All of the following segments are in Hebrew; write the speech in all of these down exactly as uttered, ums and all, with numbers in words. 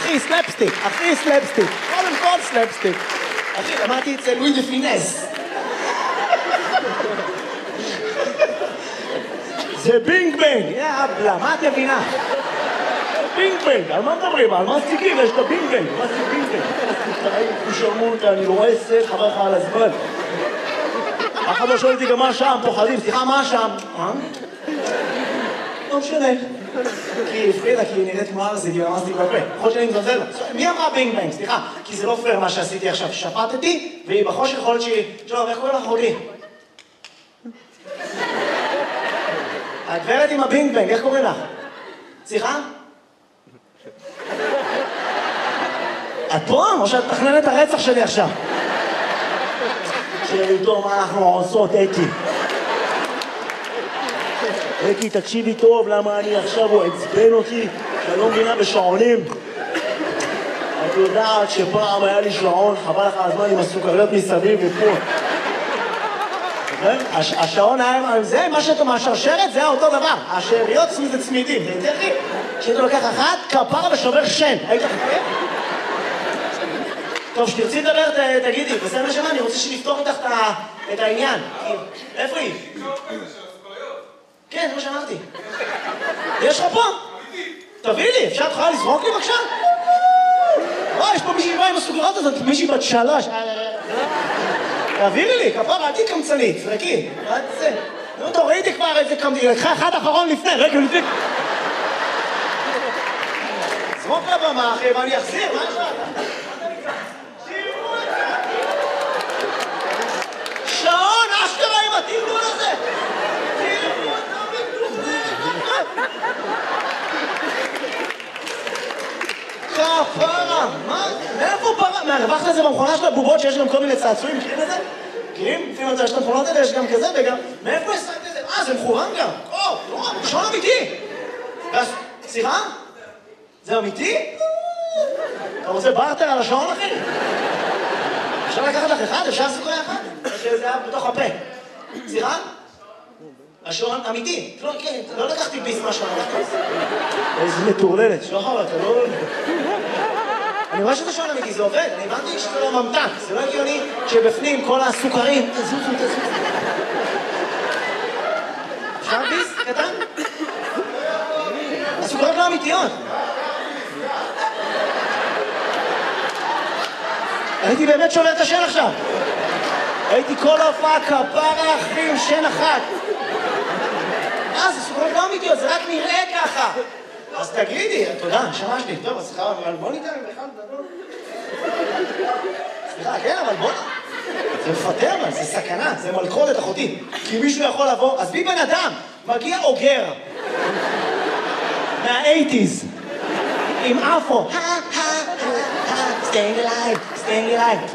אחי, סלפסטיק, אחי, סלפסטיק. קודם כל סלפסטיק. אחי, למדתי אצל לואי דה פינס. זה בינג בנג, יאבלה, מה את מבינה? בינג בנג, על מה מדברים? על מה סטיקים? יש את הבינג בנג, מה זה בינג בנג? הוא שרמו אותה, אני רואה סט, חבר לך על הזמן. אף אחד לא שואל אותי גם מה שם, פוחדים, סליחה, מה שם? אה? לא משנה. כי הפרידה, כי היא נראית כמו ארזית, היא רמזתי בפה. יכול שאני מזלזל לה. מי אמרה בינג בנג? סליחה, כי זה לא פייר מה שעשיתי עכשיו. שפטתי, והיא בחושך יכול להיות שהיא... טוב, איך קוראים לך אחותי? הגברת עם הבינג בנג, איך קוראים לך? סליחה? את פה? או שאת מתכננת הרצח שלי עכשיו? שאיתו מה אנחנו עושות, אתי. אתי, תקשיבי טוב, למה אני עכשיו, הוא עצבן אותי, שאני לא מבינה בשעונים. את יודעת שפעם היה לי שעון, חבל לך הזמן עם הסוכריות מסביב ופה. השעון היה, זה מה שאתה מהשרשרת, זה היה אותו דבר. השאריות זה צמידים, זה יותר לי. כשאתה לוקח אחת, כפרה ושובר שן. היית חכה? טוב, שתרצי לדבר, תגידי, בסדר נשמה, אני רוצה שנפתור איתך את העניין. איפה היא? כן, זה מה שאמרתי. יש לך פה? תביא לי, אפשר תוכל לזרוק לי בבקשה? וואי, יש פה מישהי באה עם הסוכריות הזאת, מישהי בת שלוש. תעבירי לי, כפרה, אל תהי קמצנית, זרקי. עד זה. נו, תורידי כבר איזה קמצנית, לקחה אחד אחרון לפני, רגע, לפני. זרוק לבמה, אחי, ואני אחזיר, מה יש לך? שעון, אשכרה עם התרגול הזה! תראו אותה מטופלת! כפרה! מה? מאיפה פרה? מהרווחת לזה במכונה של הבובות שיש גם כל מיני צעצועים, מכירים את זה? מכירים? לפעמים יש את המכונות האלה, יש גם כזה וגם... מאיפה השגת את זה? אה, זה מכוון גם! או, לא, שעון אמיתי! סליחה? זה אמיתי? אתה רוצה בארטר על השעון, אחי? אפשר לקחת לך אחד? אפשר סוכריה אחת? שזה היה בתוך הפה. סליחה? השעון אמיתי. לא לקחתי ביס מהשעון. איזה מטורללת. שחר, אתה לא... אני רואה שזה שעון אמיתי, זה עובד. אני הבנתי שזה לא ממתק. זה לא הגיוני שבפנים כל הסוכרים... תזוזו, תזוזו. אפשר ביס? קטן? הסוכריות לא אמיתיות. הייתי באמת שובר את השן עכשיו. הייתי כל ההופעה כפרה אחים, שן אחת. אה, זה סוכרות לא אמיתיות, זה רק נראה ככה. אז תגידי, תודה, נשמה שלי. טוב, אז סליחה, אבל בוא ניתן בכלל, תדעו. סליחה, כן, אבל בוא... זה מפטר, אבל זה סכנה, זה מלכודת אחותי. כי מישהו יכול לבוא, אז בי בן אדם, מגיע אוגר. מה-אייטיז. עם אפו. staying alive, staying alive.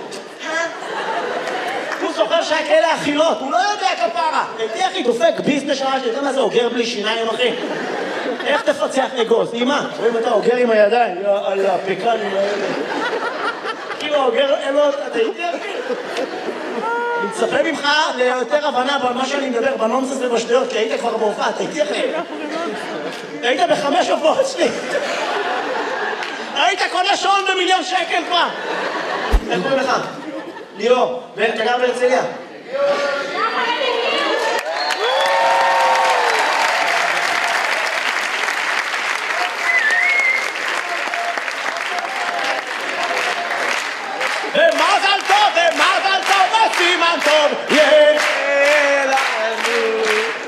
הוא זוכר שהיה כאלה אכילות, הוא לא יודע כפרה. הייתי אחי, דופק ביזנס שעה שלי, אתה מה זה אוגר בלי שיניים, אחי? איך תפצח אגוז? אמא, רואים אתה אוגר עם הידיים, על הפקנים האלה. כאילו אוגר, אין לו, אתה הייתי אחי? אני מצפה ממך ליותר הבנה במה שאני מדבר, בנונסס ובשטויות, כי היית כבר בהופעה, אתה הייתי אחי? היית בחמש הופעות שלי. היית קונה שעון במיליון שקל כבר! איך קוראים לך? ליאור, ואתה גר בהרצליה? ומזל טוב, ומזל טוב, וסימן טוב, יהיה לנו.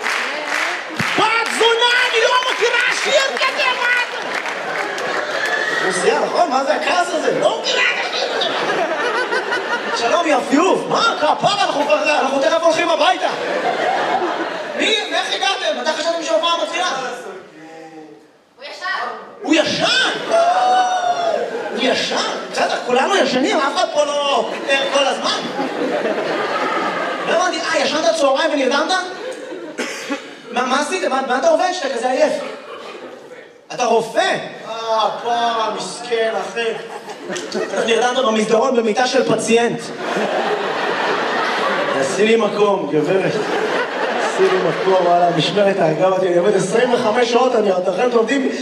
בת זונה, אני לא מכירה שיר כזה, מה אתה? רוסיה, נכון? מה זה הכעס הזה? לא מכירה כזה. שלום, יפיוף. מה? כפרה, אנחנו תכף הולכים הביתה. מי? איך הגעתם? מתי חשבתם שההופעה מתחילה? הוא ישן. הוא ישן? הוא ישן? בסדר, כולנו ישנים, אף אחד פה לא ער כל הזמן. לא הבנתי, אה, ישנת צהריים ונרדמת? מה עשית? מה אתה עובד שאתה כזה עייף? אתה רופא? אה, פרה, מסכן, אחי. נרדמת במסדרון במיטה של פציינט. עשי לי מקום, גברת. עשי לי מקום, וואלה, משמרת ההגה אותי, אני עובד עשרים וחמש שעות, אני עוד אחרת לומדים